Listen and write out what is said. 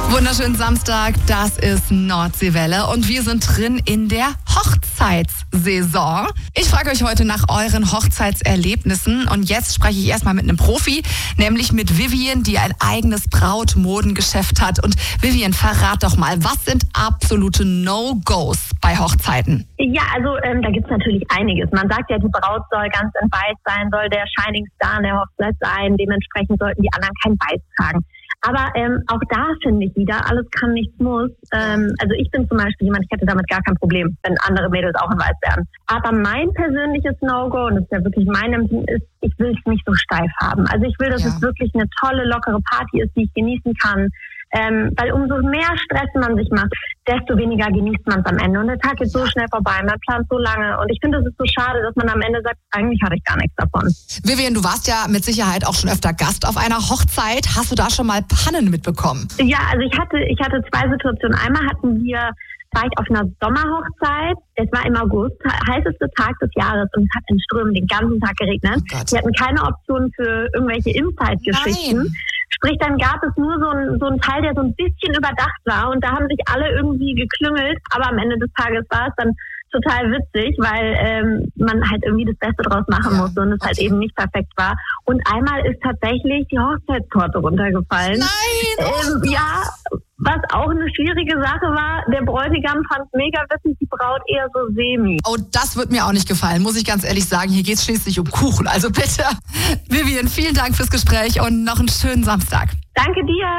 Wunderschönen Samstag, das ist Nordseewelle und wir sind drin in der Hochzeitssaison. Ich frage euch heute nach euren Hochzeitserlebnissen und jetzt spreche ich erstmal mit einem Profi, nämlich mit Vivian, die ein eigenes Brautmodengeschäft hat. Und Vivian, verrat doch mal, was sind absolute No-Gos bei Hochzeiten? Ja, also da gibt's natürlich einiges. Man sagt ja, die Braut soll ganz in Weiß sein, soll der Shining Star in der Hochzeit sein. Dementsprechend sollten die anderen kein Weiß tragen. Aber auch da finde ich wieder, alles kann, nichts muss. Also ich bin zum Beispiel jemand, ich hätte damit gar kein Problem, wenn andere Mädels auch in Weiß wären. Aber mein persönliches No-Go, und das ist ja wirklich mein Empfinden, ist, ich will es nicht so steif haben. Also ich will, dass es wirklich eine tolle, lockere Party ist, die ich genießen kann. Weil umso mehr Stress man sich macht, desto weniger genießt man es am Ende. Und der Tag geht so schnell vorbei, man plant so lange. Und ich finde, es ist so schade, dass man am Ende sagt, eigentlich hatte ich gar nichts davon. Vivian, du warst ja mit Sicherheit auch schon öfter Gast auf einer Hochzeit. Hast du da schon mal Pannen mitbekommen? Ja, also ich hatte zwei Situationen. Einmal war ich auf einer Sommerhochzeit. Es war im August, heißeste Tag des Jahres, und es hat in Strömen den ganzen Tag geregnet. Wir hatten keine Option für irgendwelche Inside-Geschichten. Sprich, dann gab es nur so einen Teil, der so ein bisschen überdacht war, und da haben sich alle irgendwie geklüngelt, aber am Ende des Tages war es dann total witzig, weil man halt irgendwie das Beste draus machen musste und es halt eben nicht perfekt war. Und einmal ist tatsächlich die Hochzeitstorte runtergefallen. Nein! Ja, was auch eine schwierige Sache war. Der Bräutigam fand es mega witzig, die Braut eher so semi. Oh, das wird mir auch nicht gefallen, muss ich ganz ehrlich sagen. Hier geht es schließlich um Kuchen, also bitte. Vivian, vielen Dank fürs Gespräch und noch einen schönen Samstag. Danke dir.